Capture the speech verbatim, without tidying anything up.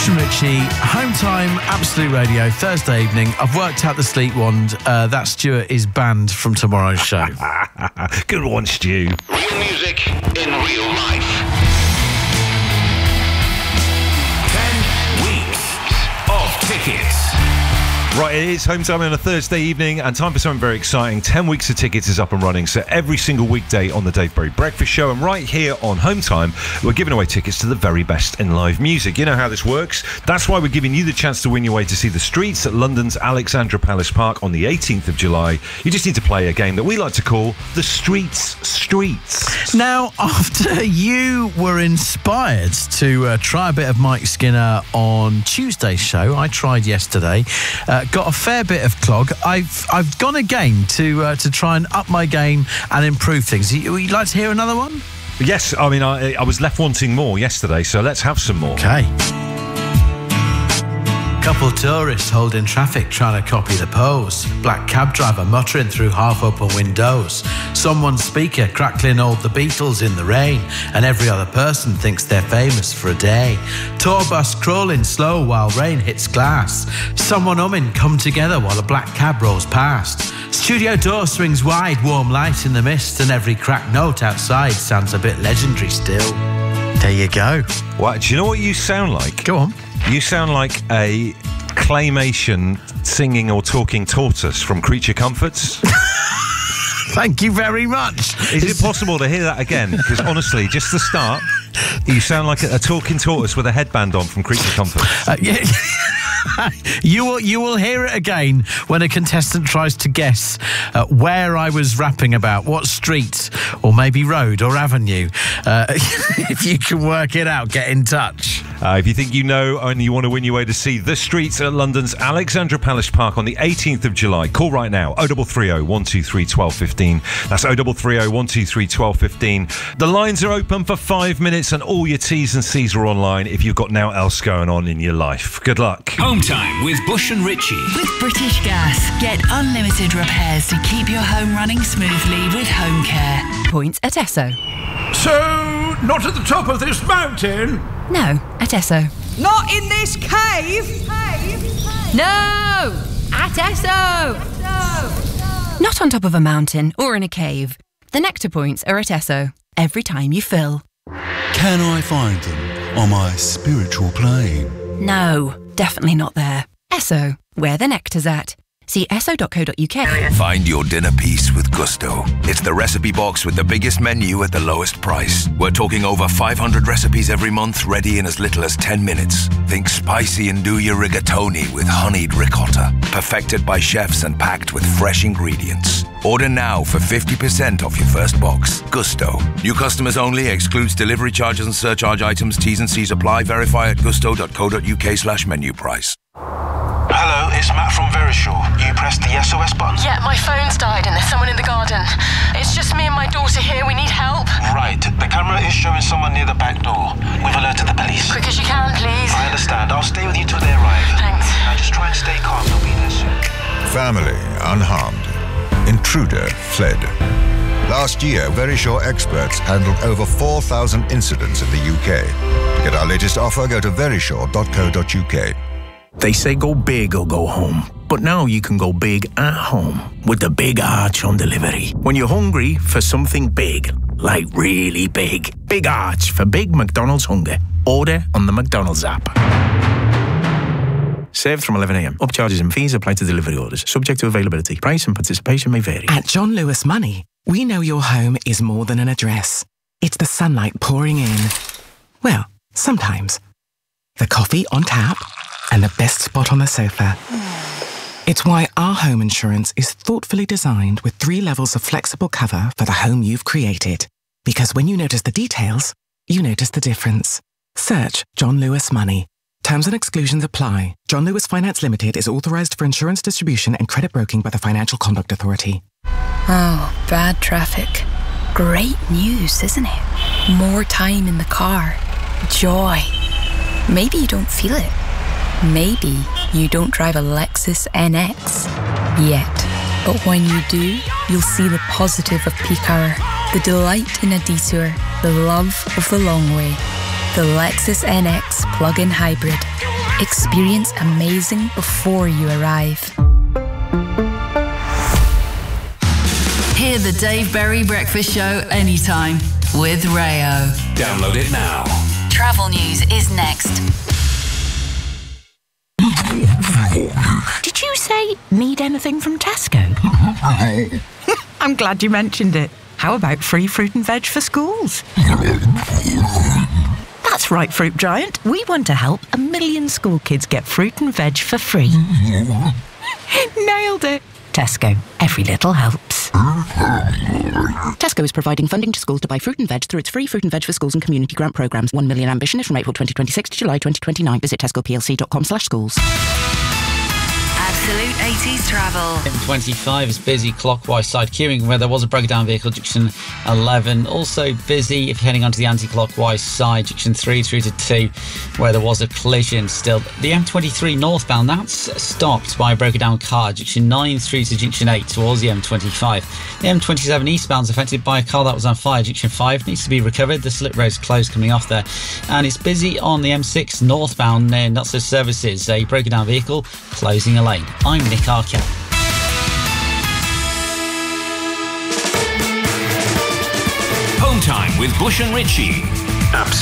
Bush and Richie, Home Time, Absolute Radio, Thursday evening. I've worked out the sleep wand. Uh, that Stuart is banned from tomorrow's show. Good one, Stu. Real music in real life. Ten weeks of tickets. Right, it is Home Time on a Thursday evening and time for something very exciting. Ten weeks of tickets is up and running, so every single weekday on the Dave Berry Breakfast Show, and right here on Home Time, we're giving away tickets to the very best in live music. You know how this works. That's why we're giving you the chance to win your way to see The Streets at London's Alexandra Palace Park on the eighteenth of July. You just need to play a game that we like to call The Streets Streets. Now, after you were inspired to uh, try a bit of Mike Skinner on Tuesday's show, I tried yesterday. Uh, got a fair bit of clog. I've I've gone again to uh, to try and up my game and improve things. You, would you like to hear another one? Yes, I mean, I, I was left wanting more yesterday, so let's have some more. Okay. Couple tourists holding traffic trying to copy the pose. Black cab driver muttering through half-open windows. Someone's speaker crackling old The Beatles in the rain. And every other person thinks they're famous for a day. Tour bus crawling slow while rain hits glass. Someone humming Come Together while a black cab rolls past. Studio door swings wide, warm light in the mist. And every cracked note outside sounds a bit legendary still. There you go. What, do you know what you sound like? Go on. You sound like a claymation singing or talking tortoise from Creature Comforts. Thank you very much. Is it possible to hear that again? Because honestly, just the start, you sound like a, a talking tortoise with a headband on from Creature Comforts. Uh, yeah. You will you will hear it again when a contestant tries to guess uh, where I was rapping about, what street, or maybe road or avenue. Uh, if you can work it out, get in touch. Uh, if you think you know and you want to win your way to see The Streets at London's Alexandra Palace Park on the eighteenth of July, call right now, oh three three oh, one two three, one two one five. That's oh three three oh, one two three, one two one five. The lines are open for five minutes and all your T's and C's are online if you've got now else going on in your life. Good luck. Home Time with Bush and Richie. With British Gas, get unlimited repairs to keep your home running smoothly with Home Care. Points at Esso. So, not at the top of this mountain? No, at Esso. Not in this cave? Cave? Cave. No! At Esso! Esso! Not on top of a mountain or in a cave. The Nectar points are at Esso. Every time you fill. Can I find them on my spiritual plane? No, definitely not there. Esso, where the nectar's at. See esso dot co dot uk. Find your dinner piece with Gusto. It's the recipe box with the biggest menu at the lowest price. We're talking over five hundred recipes every month, ready in as little as ten minutes. Think spicy andouille rigatoni with honeyed ricotta. Perfected by chefs and packed with fresh ingredients. Order now for fifty percent off your first box. Gusto. New customers only. Excludes delivery charges and surcharge items. T's and C's apply. Verify at gusto dot co dot uk slash menu price. Hello, it's Matt from Verisure. You pressed the S O S button? Yeah, my phone's died and there's someone in the garden. It's just me and my daughter here. We need help. Right. The camera is showing someone near the back door. We've alerted the police. Quick as you can, please. I understand. I'll stay with you till they arrive. Thanks. Now just try and stay calm. They'll be there soon. Family unharmed. Intruder fled. Last year, Verisure experts handled over four thousand incidents in the U K. To get our latest offer, go to verisure dot co dot uk. They say go big or go home. But now you can go big at home with the Big Arch on delivery. When you're hungry for something big, like really big, Big Arch for big McDonald's hunger. Order on the McDonald's app. Served from eleven a m. Upcharges and fees apply to delivery orders. Subject to availability. Price and participation may vary. At John Lewis Money, we know your home is more than an address. It's the sunlight pouring in. Well, sometimes. The coffee on tap and the best spot on the sofa. It's why our home insurance is thoughtfully designed with three levels of flexible cover for the home you've created. Because when you notice the details, you notice the difference. Search John Lewis Money. Terms and exclusions apply. John Lewis Finance Limited is authorized for insurance distribution and credit broking by the Financial Conduct Authority. Oh, bad traffic. Great news, isn't it? More time in the car. Joy. Maybe you don't feel it. Maybe you don't drive a Lexus N X yet. But when you do, you'll see the positive of peak hour, the delight in a detour, the love of the long way. The Lexus N X plug-in hybrid. Experience amazing before you arrive. Hear the Dave Berry Breakfast Show anytime with Rayo. Download it now. Travel news is next. Did you say need anything from Tesco? I'm glad you mentioned it. How about free fruit and veg for schools? That's right, Fruit Giant. We want to help a million school kids get fruit and veg for free. Nailed it. Tesco. Every little helps. Tesco is providing funding to schools to buy fruit and veg through its free Fruit and Veg for Schools and community grant programmes. One million ambition is from April twenty twenty-six to July twenty twenty-nine. Visit tesco p l c dot com slash schools. Absolute eighties travel. M twenty-five is busy clockwise side queuing where there was a broken down vehicle, junction eleven. Also busy if you're heading onto the anti-clockwise side, junction three through to two, where there was a collision still. The M twenty-three northbound, that's stopped by a broken down car, junction nine through to junction eight towards the M twenty-five. The M twenty-seven eastbound is affected by a car that was on fire, junction five needs to be recovered. The slip road's closed coming off there. And it's busy on the M six northbound near Nutso Services, a broken down vehicle closing a lane. I'm Nick Arkel. Home time with Bush and Ritchie. Absolutely.